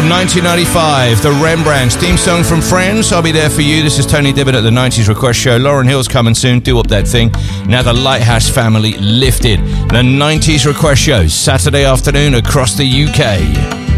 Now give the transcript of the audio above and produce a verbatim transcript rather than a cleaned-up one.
from nineteen ninety-five, the Rembrandts, theme song from Friends. I'll be there for you. This is Tony Dibbett at the nineties Request Show. Lauryn Hill's coming soon. Do up that thing. Now the Lighthouse Family, Lifted. The nineties Request Show, Saturday afternoon across the U K.